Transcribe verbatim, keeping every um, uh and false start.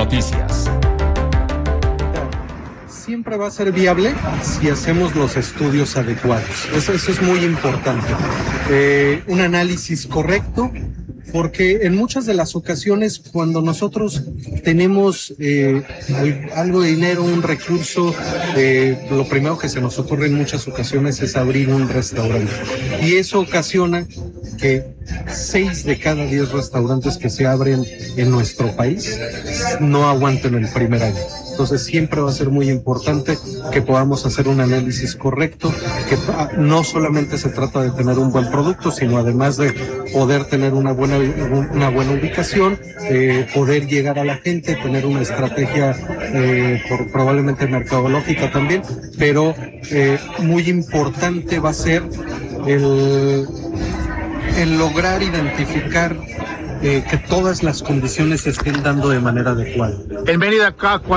Noticias. Siempre va a ser viable si hacemos los estudios adecuados. Eso, eso es muy importante. Eh, un análisis correcto, porque en muchas de las ocasiones cuando nosotros tenemos eh, algo de dinero, un recurso, eh, lo primero que se nos ocurre en muchas ocasiones es abrir un restaurante. Y eso ocasiona que seis de cada diez restaurantes que se abren en nuestro país no aguanten el primer año. Entonces siempre va a ser muy importante que podamos hacer un análisis correcto, que no solamente se trata de tener un buen producto, sino además de poder tener una buena, una buena ubicación, eh, poder llegar a la gente, tener una estrategia eh, por, probablemente mercadológica también, pero eh, muy importante va a ser el, el lograr identificar eh, que todas las condiciones se estén dando de manera adecuada. En Mérida, acá,